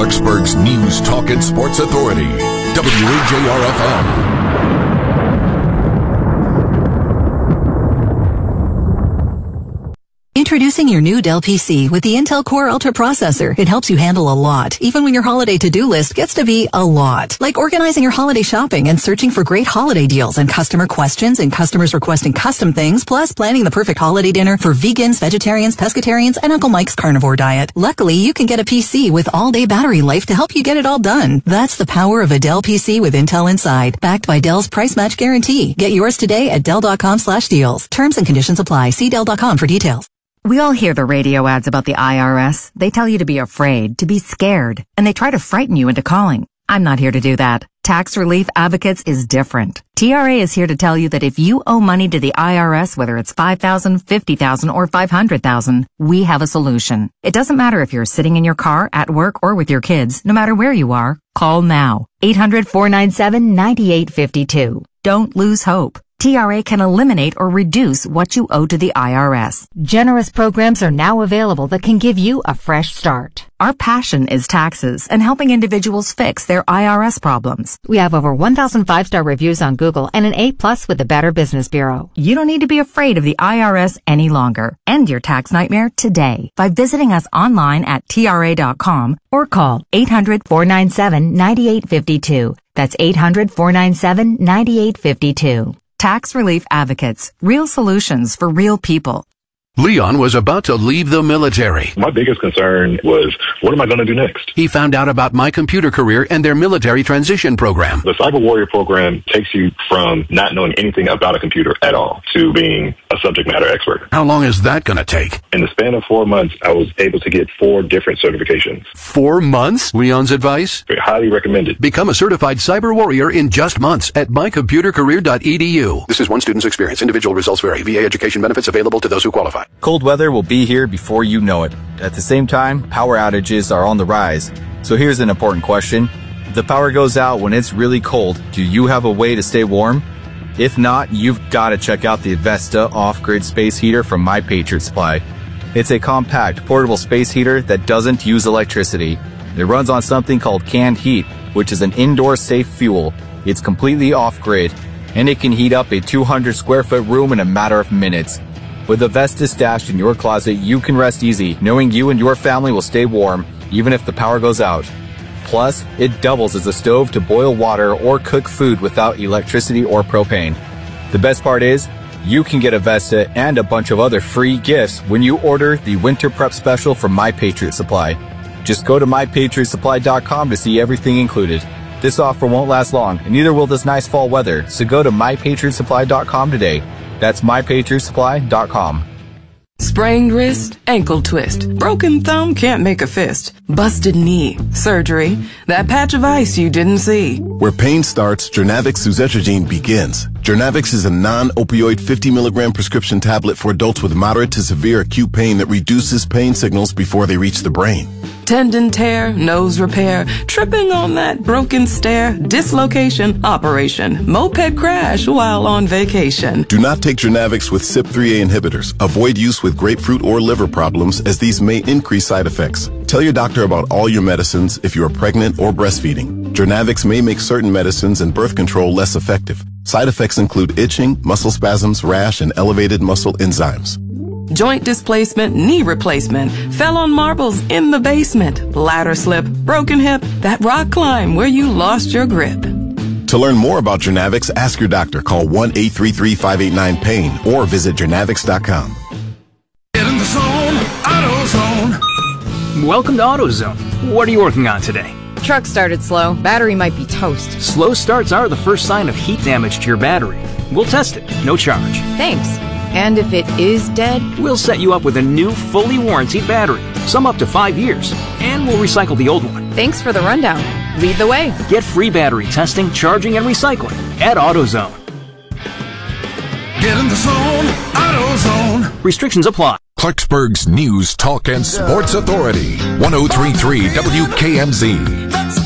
Clarksburg's News, Talk, and Sports Authority, WAJR-FM. Introducing your new Dell PC with the Intel Core Ultra processor. It helps you handle a lot, even when your holiday to-do list gets to be a lot. Like organizing your holiday shopping and searching for great holiday deals and customer questions and customers requesting custom things, plus planning the perfect holiday dinner for vegans, vegetarians, pescatarians, and Uncle Mike's carnivore diet. Luckily, you can get a PC with all-day battery life to help you get it all done. That's the power of a Dell PC with Intel inside, backed by Dell's price match guarantee. Get yours today at Dell.com/deals. Terms and conditions apply. See Dell.com for details. We all hear the radio ads about the IRS. They tell you to be afraid, to be scared, and they try to frighten you into calling. I'm not here to do that. Tax Relief Advocates is different. TRA is here to tell you that if you owe money to the IRS, whether it's $5,000, $50,000, or $500,000, we have a solution. It doesn't matter if you're sitting in your car, at work, or with your kids. No matter where you are, call now. 800-497-9852. Don't lose hope. TRA can eliminate or reduce what you owe to the IRS. Generous programs are now available that can give you a fresh start. Our passion is taxes and helping individuals fix their IRS problems. We have over 1,000 five-star reviews on Google and an A+ with the Better Business Bureau. You don't need to be afraid of the IRS any longer. End your tax nightmare today by visiting us online at TRA.com or call 800-497-9852. That's 800-497-9852. Tax Relief Advocates. Real solutions for real people. Leon was about to leave the military. My biggest concern was, what am I going to do next? He found out about My Computer Career and their military transition program. The Cyber Warrior program takes you from not knowing anything about a computer at all to being a subject matter expert. How long is that going to take? In the span of 4 months, I was able to get 4 different certifications. 4 months? Leon's advice? Very highly recommended. Become a certified cyber warrior in just months at mycomputercareer.edu. This is one student's experience. Individual results vary. VA education benefits available to those who qualify. Cold weather will be here before you know it. At the same time, power outages are on the rise. So here's an important question. If the power goes out when it's really cold, do you have a way to stay warm? If not, you've got to check out the Avesta off-grid space heater from My Patriot Supply. It's a compact, portable space heater that doesn't use electricity. It runs on something called canned heat, which is an indoor safe fuel. It's completely off-grid, and it can heat up a 200 square foot room in a matter of minutes. With Avesta stashed in your closet, you can rest easy, knowing you and your family will stay warm, even if the power goes out. Plus, it doubles as a stove to boil water or cook food without electricity or propane. The best part is, you can get Avesta and a bunch of other free gifts when you order the Winter Prep Special from My Patriot Supply. Just go to MyPatriotSupply.com to see everything included. This offer won't last long, and neither will this nice fall weather, so go to MyPatriotSupply.com today. That's MyPatriotSupply.com. Sprained wrist, ankle twist, broken thumb, can't make a fist, busted knee, surgery, that patch of ice you didn't see. Where pain starts, Jernavix suzetrigine begins. Jernavix is a non-opioid 50 milligram prescription tablet for adults with moderate to severe acute pain that reduces pain signals before they reach the brain. Tendon tear, nose repair, tripping on that broken stair, dislocation, operation, moped crash while on vacation. Do not take Jernavix with CYP3A inhibitors. Avoid use with grapefruit or liver problems, as these may increase side effects. Tell your doctor about all your medicines if you are pregnant or breastfeeding. Jernavix may make certain medicines and birth control less effective. Side effects include itching, muscle spasms, rash, and elevated muscle enzymes. Joint displacement, knee replacement, fell on marbles in the basement, ladder slip, broken hip, that rock climb where you lost your grip. To learn more about Jernavix, ask your doctor. Call 1-833-589-PAIN or visit Jernavix.com. Get in the zone, AutoZone. Welcome to AutoZone. What are you working on today? Truck started slow. Battery might be toast. Slow starts are the first sign of heat damage to your battery. We'll test it, no charge. Thanks. And if it is dead? We'll set you up with a new, fully warranted battery, some up to 5 years, and we'll recycle the old one. Thanks for the rundown. Lead the way. Get free battery testing, charging, and recycling at AutoZone. Get in the zone, AutoZone. Restrictions apply. Clarksburg's News, Talk, and Sports Authority, 103.3 WKMZ.